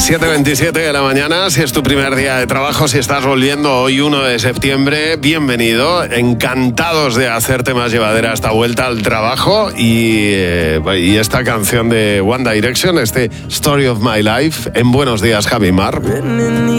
7:27 de la mañana, si es tu primer día de trabajo, si estás volviendo hoy 1 de septiembre, bienvenido. Encantados de hacerte más llevadera esta vuelta al trabajo y esta canción de One Direction, este Story of My Life, en Buenos Días, Javi Mar.